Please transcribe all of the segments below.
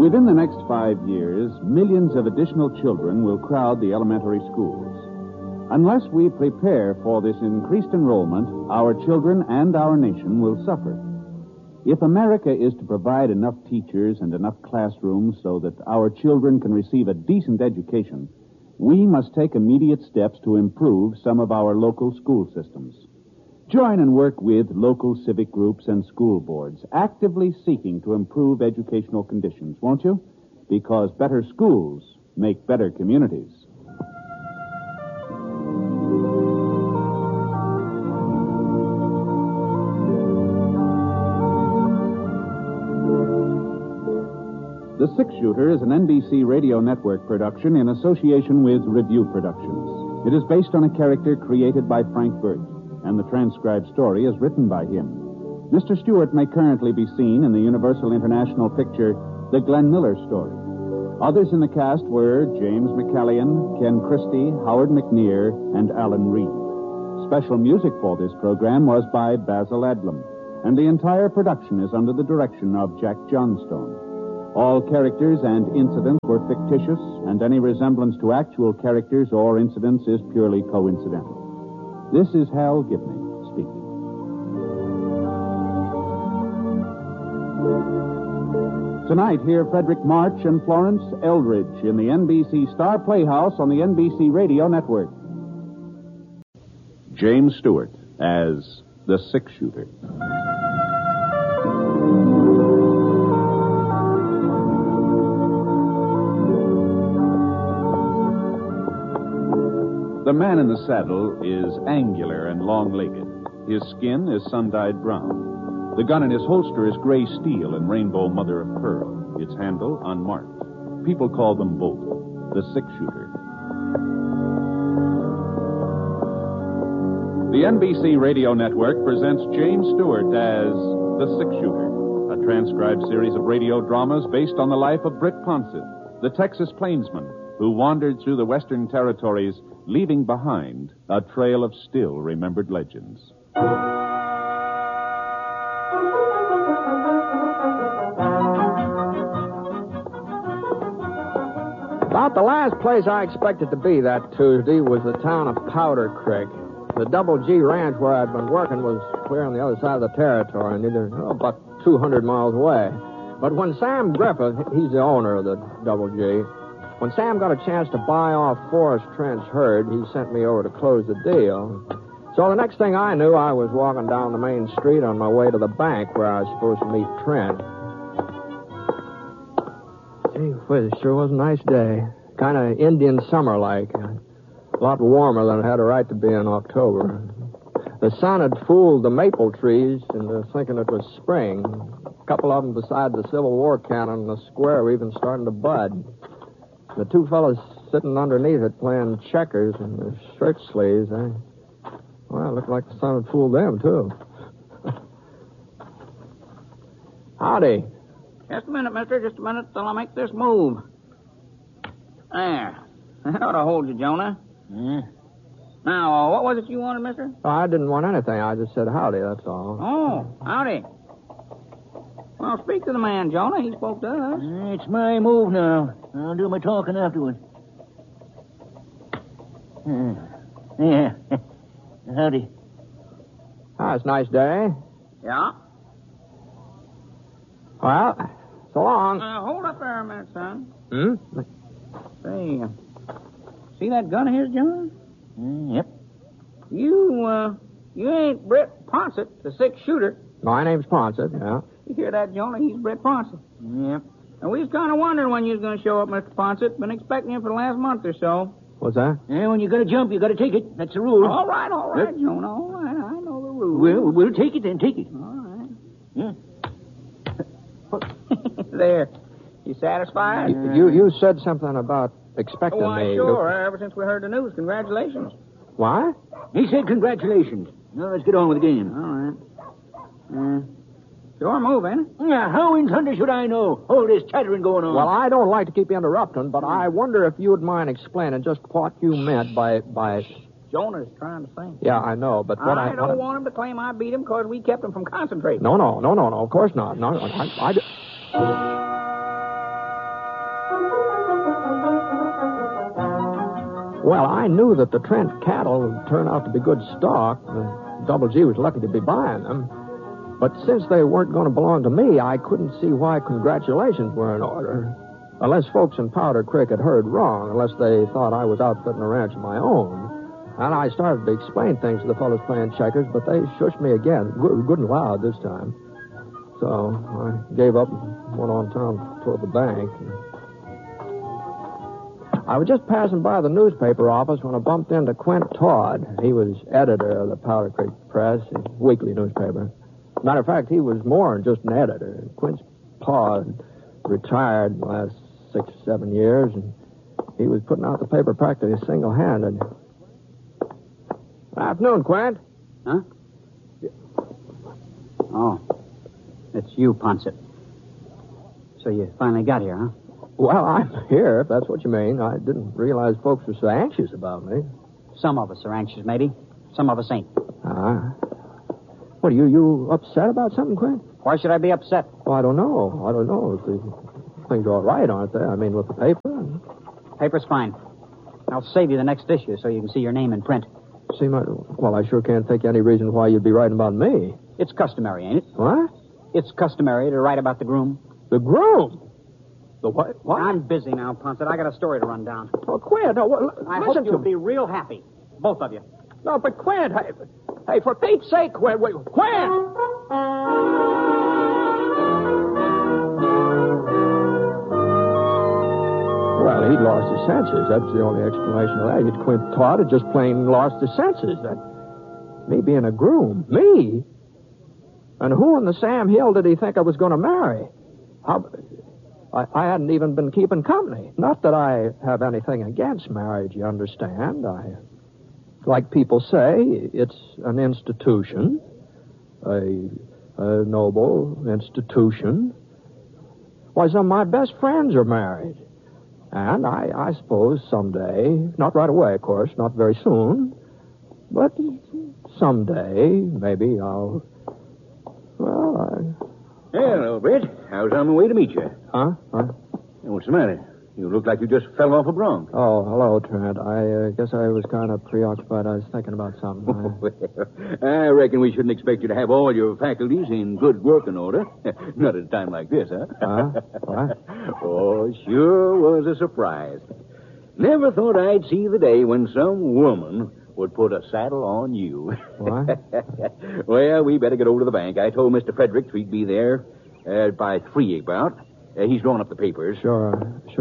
Within the next 5 years, millions of additional children will crowd the elementary schools. Unless we prepare for this increased enrollment, our children and our nation will suffer. If America is to provide enough teachers and enough classrooms so that our children can receive a decent education, we must take immediate steps to improve some of our local school systems. Join and work with local civic groups and school boards, actively seeking to improve educational conditions, won't you? Because better schools make better communities. The Six Shooter is an NBC Radio Network production in association with Review Productions. It is based on a character created by Frank Burt, and the transcribed story is written by him. Mr. Stewart may currently be seen in the Universal International picture, The Glenn Miller Story. Others in the cast were James McCallion, Ken Christie, Howard McNear, and Alan Reed. Special music for this program was by Basil Adlam, and the entire production is under the direction of Jack Johnstone. All characters and incidents were fictitious, and any resemblance to actual characters or incidents is purely coincidental. This is Hal Gibney speaking. Tonight, hear Frederick March and Florence Eldridge in the NBC Star Playhouse on the NBC Radio Network. James Stewart as the Six Shooter. The man in the saddle is angular and long-legged. His skin is sun-dyed brown. The gun in his holster is gray steel and rainbow mother of pearl. Its handle unmarked. People call them both the Six Shooter. The NBC Radio Network presents James Stewart as the Six Shooter, a transcribed series of radio dramas based on the life of Britt Ponsett, the Texas plainsman who wandered through the Western Territories, leaving behind a trail of still-remembered legends. About the last place I expected to be that Tuesday was the town of Powder Creek. The Double G ranch where I'd been working was clear on the other side of the territory, about 200 miles away. But when Sam Griffith, he's the owner of the Double G, when Sam got a chance to buy off Forrest Trent's herd, he sent me over to close the deal. So the next thing I knew, I was walking down the main street on my way to the bank where I was supposed to meet Trent. Gee whiz, it sure was a nice day. Kind of Indian summer-like. A lot warmer than it had a right to be in October. The sun had fooled the maple trees into thinking it was spring. A couple of them beside the Civil War cannon in the square were even starting to bud. The two fellas sitting underneath it playing checkers in their shirt sleeves, well, it looked like the sun had fooled them, too. Howdy. Just a minute, mister. Just a minute till I make this move. There. That ought to hold you, Jonah. Now, what was it you wanted, mister? Oh, I didn't want anything. I just said howdy, that's all. Oh, howdy. Well, speak to the man, Jonah. He spoke to us. It's my move now. I'll do my talking afterward. Yeah. Howdy. Ah, it's a nice day. Yeah? Well, so long. Hold up there a minute, son. Hmm? See that gun of his, Jonah? Yep. You ain't Britt Ponsett, the Six Shooter. My name's Ponsett, yeah. You hear that, Jonah? He's Britt Ponsett. Yep. And we was kind of wondering when you was going to show up, Mr. Ponsett. Been expecting you for the last month or so. What's that? Yeah, when you got to jump, you got to take it. That's the rule. All right, Jonah. All right, I know the rules. Well, we'll take it then. Take it. All right. Yeah. There. You satisfied? You said something about expecting me. Why, sure. Ever since we heard the news. Congratulations. What? He said congratulations. Now, let's get on with the game. All right. Sure move, ain't it? Yeah, how in thunder should I know? All this chattering going on. Well, I don't like to keep you interrupting, but I wonder if you would mind explaining just what you meant by... Jonah's trying to think. Yeah, I know, but what I don't want him to claim I beat him because we kept him from concentrating. No, of course not. No, Well, I knew that the Trent cattle would turn out to be good stock. The Double G was lucky to be buying them. But since they weren't going to belong to me, I couldn't see why congratulations were in order. Unless folks in Powder Creek had heard wrong, unless they thought I was outfitting a ranch of my own. And I started to explain things to the fellows playing checkers, but they shushed me again, good and loud this time. So I gave up and went on down toward the bank. I was just passing by the newspaper office when I bumped into Quint Todd. He was editor of the Powder Creek Press, a weekly newspaper. Matter of fact, he was more than just an editor. Quint's pa had retired the last 6 or 7 years, and he was putting out the paper practically single-handed. Afternoon, Quint. Huh? Oh, it's you, Ponset. So you finally got here, huh? Well, I'm here, if that's what you mean. I didn't realize folks were so anxious about me. Some of us are anxious, matey. Some of us ain't. What, are you upset about something, Quint? Why should I be upset? Well, I don't know. If the things are all right, aren't they? I mean, with the paper. Paper's fine. I'll save you the next issue so you can see your name in print. Well, I sure can't think of any reason why you'd be writing about me. It's customary, ain't it? What? It's customary to write about the groom. The groom? The what? I'm busy now, Ponset. I got a story to run down. Oh, Quint, I hope you'll be real happy. Both of you. No, but Quint, hey, for Pete's sake, Quint, Quint! Well, he'd lost his senses. That's the only explanation of that. Quint Todd had just plain lost his senses. Me being a groom. Me? And who in the Sam Hill did he think I was going to marry? I hadn't even been keeping company. Not that I have anything against marriage, you understand. Like people say, it's an institution, a noble institution. Why, some of my best friends are married. And I suppose someday, not right away, of course, not very soon, but someday, maybe I'll, Hello, Britt. I was on my way to meet you. Huh? What's the matter? You look like you just fell off a bronc. Oh, hello, Trent. I guess I was kind of preoccupied. I was thinking about something. I reckon we shouldn't expect you to have all your faculties in good working order. Not at a time like this, huh? What? Oh, sure was a surprise. Never thought I'd see the day when some woman would put a saddle on you. What? Well, we better get over to the bank. I told Mr. Fredericks we'd be there by 3 about. He's drawing up the papers. Sure.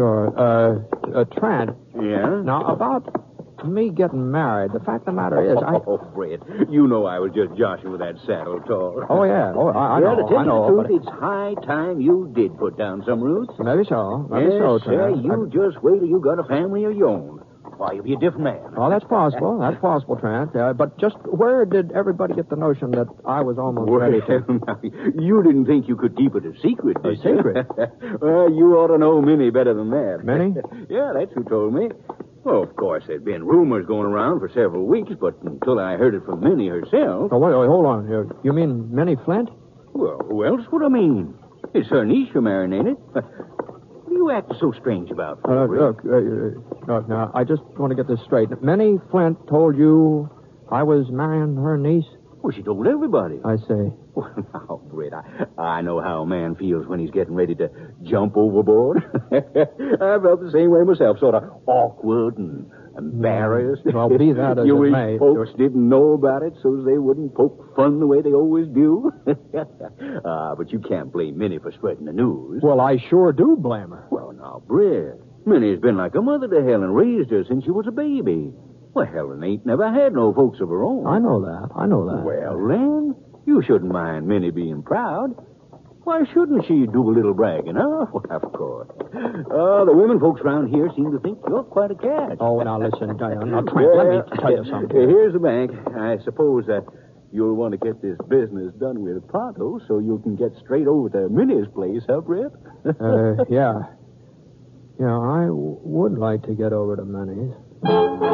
Trent. Yeah? Now, about me getting married, the fact of the matter is, Oh, Fred, you know I was just joshing with that saddle talk. Oh, yeah. Oh, I know. To tell you the truth, but it's high time you did put down some roots. Maybe so. Yes, sir, Trent. you just wait till you got a family of your own. Why, you'll be a different man. Oh, that's possible. That's possible, Trent. But just where did everybody get the notion that I was almost ready to... You didn't think you could keep it a secret, did you? A secret? Well, you ought to know Minnie better than that. Minnie? Yeah, that's who told me. Well, of course, there'd been rumors going around for several weeks, but until I heard it from Minnie herself... Oh, wait, hold on here. You mean Minnie Flint? Well, who else would I mean? It's her niece you're marrying, ain't it? What are you acting so strange about? Look, now, I just want to get this straight. Minnie Flint told you I was marrying her niece? Well, she told everybody. I see. Well, now, Britt, I know how a man feels when he's getting ready to jump overboard. I felt the same way myself, sort of awkward and embarrassed. Well, be that as you it wish may. folks didn't know about it so they wouldn't poke fun the way they always do. But you can't blame Minnie for spreading the news. Well, I sure do blame her. Well, now, Britt, Minnie's been like a mother to Helen, raised her since she was a baby. Well, Helen ain't never had no folks of her own. I know that. Well, then, you shouldn't mind Minnie being proud. Why shouldn't she do a little bragging, huh? Well, of course. The women folks around here seem to think you're quite a catch. Oh, now listen, Diane. Now, Trent, let me tell you something. Here's the bank. I suppose that you'll want to get this business done with pronto so you can get straight over to Minnie's place, huh, Britt? Yeah. Yeah, I would like to get over to Minnie's.